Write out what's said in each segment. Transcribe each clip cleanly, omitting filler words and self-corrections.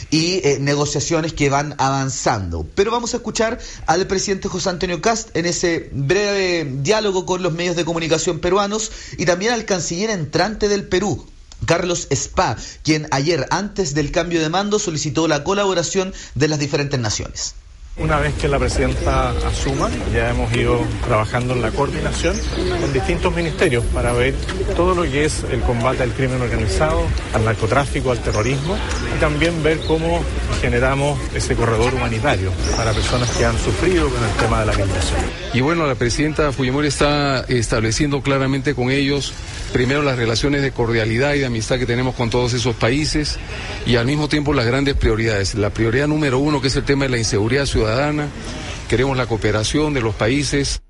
y negociaciones que van avanzando. Pero vamos a escuchar al presidente José Antonio Kast en ese breve diálogo con los medios de comunicación peruanos y también al canciller entrante del Perú, Carlos Spa, quien ayer, antes del cambio de mando, solicitó la colaboración de las diferentes naciones. Una vez que la presidenta asuma, ya hemos ido trabajando en la coordinación con distintos ministerios para ver todo lo que es el combate al crimen organizado, al narcotráfico, al terrorismo, y también ver cómo generamos ese corredor humanitario para personas que han sufrido con el tema de la migración. Y bueno, la presidenta Fujimori está estableciendo claramente con ellos, primero las relaciones de cordialidad y de amistad que tenemos con todos esos países, y al mismo tiempo las grandes prioridades. La prioridad número uno, que es el tema de la inseguridad ciudadana. Queremos la cooperación de los países.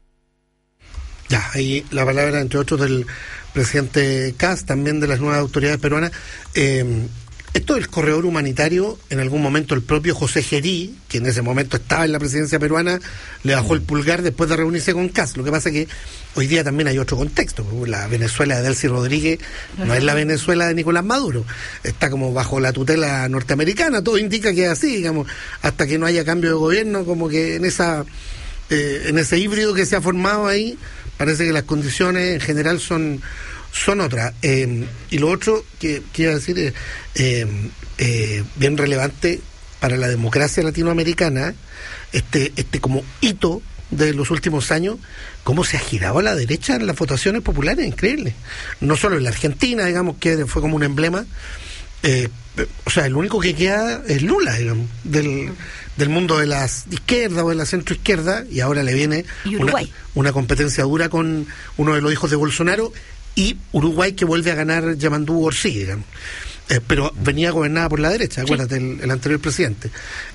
Ya, ahí la palabra, entre otros, del presidente Kast, también de las nuevas autoridades peruanas. Esto del corredor humanitario, en algún momento el propio José Gerí, que en ese momento estaba en la presidencia peruana, le bajó el pulgar después de reunirse con Kast. Lo que pasa es que hoy día también hay otro contexto. La Venezuela de Delcy Rodríguez no es la Venezuela de Nicolás Maduro. Está como bajo la tutela norteamericana. Todo indica que es así, digamos, hasta que no haya cambio de gobierno, como que en ese híbrido que se ha formado ahí, parece que las condiciones en general son otras. Y lo otro que iba a decir es bien relevante para la democracia latinoamericana, este como hito de los últimos años, cómo se ha girado a la derecha en las votaciones populares, increíble. No solo en la Argentina, digamos, que fue como un emblema, o sea, el único que queda es Lula, digamos, del mundo de las izquierdas o de la centroizquierda, y ahora le viene una competencia dura con uno de los hijos de Bolsonaro, y Uruguay, que vuelve a ganar Yamandú Orsi, digamos. Pero venía gobernada por la derecha, acuérdate, el anterior presidente.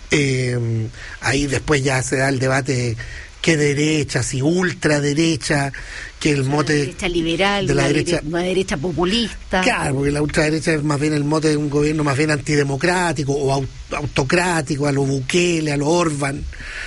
Ahí después ya se da el debate, qué derecha, si ultraderecha, que el mote... derecha liberal, de la derecha, una derecha populista. Claro, porque la ultraderecha es más bien el mote de un gobierno más bien antidemocrático o autocrático, a lo Bukele, a lo Orban,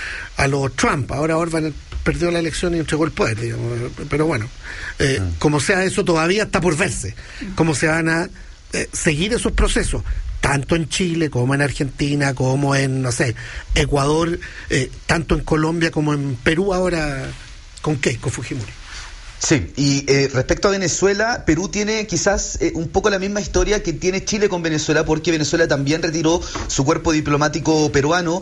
a lo Trump. Ahora Orban perdió la elección y entregó el poder, digamos. Pero bueno, como sea, eso todavía está por verse. Cómo se van a seguir esos procesos, tanto en Chile como en Argentina, como en, no sé, Ecuador, tanto en Colombia como en Perú ahora, ¿con Keiko Fujimori? Sí, y respecto a Venezuela, Perú tiene quizás un poco la misma historia que tiene Chile con Venezuela, porque Venezuela también retiró su cuerpo diplomático peruano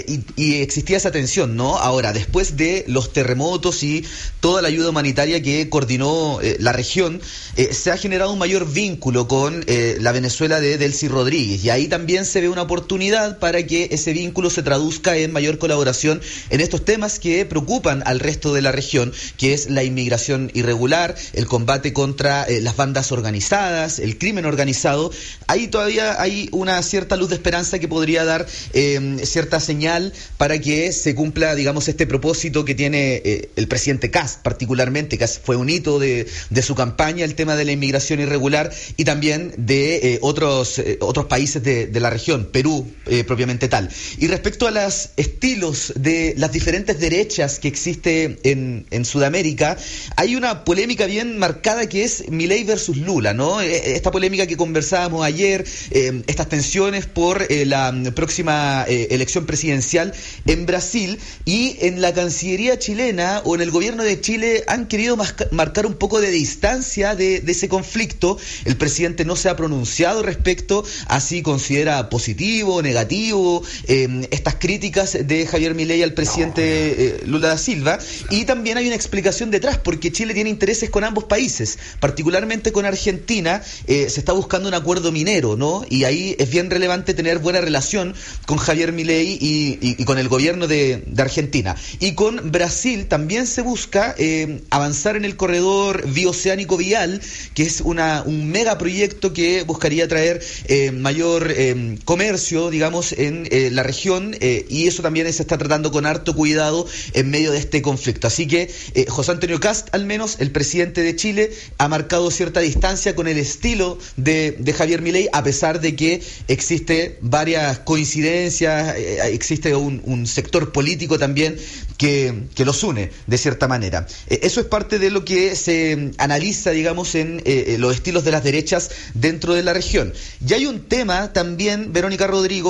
y existía esa tensión, ¿no? Ahora, después de los terremotos y toda la ayuda humanitaria que coordinó la región, se ha generado un mayor vínculo con la Venezuela de Delcy Rodríguez, y ahí también se ve una oportunidad para que ese vínculo se traduzca en mayor colaboración en estos temas que preocupan al resto de la región, que es la inmigración irregular, el combate contra las bandas organizadas, el crimen organizado. Ahí todavía hay una cierta luz de esperanza que podría dar cierta señal para que se cumpla, digamos, este propósito que tiene el presidente Kast, particularmente, que fue un hito de su campaña, el tema de la inmigración irregular, y también de otros países de la región, Perú propiamente tal. Y respecto a los estilos de las diferentes derechas que existe en Sudamérica, hay una polémica bien marcada que es Milei versus Lula, ¿no? Esta polémica que conversábamos ayer, estas tensiones por la próxima elección presidencial en Brasil, y en la Cancillería chilena o en el gobierno de Chile han querido marcar un poco de distancia de ese conflicto. El presidente no se ha pronunciado respecto a si considera positivo o negativo estas críticas de Javier Milei al presidente Lula da Silva, y también hay una explicación detrás, porque Chile tiene intereses con ambos países, particularmente con Argentina. Se está buscando un acuerdo minero, ¿no? Y ahí es bien relevante tener buena relación con Javier Milei y con el gobierno de Argentina. Y con Brasil también se busca avanzar en el corredor bioceánico vial, que es un megaproyecto que buscaría traer mayor comercio, digamos, en la región, y eso también se está tratando con harto cuidado en medio de este conflicto. Así que José Antonio Kast, al menos el presidente de Chile, ha marcado cierta distancia con el estilo de Javier Milei, a pesar de que existe varias coincidencias, existe un sector político también que los une de cierta manera. Eso es parte de lo que se analiza, digamos, en los estilos de las derechas dentro de la región. Y hay un tema también, Verónica Rodrigo,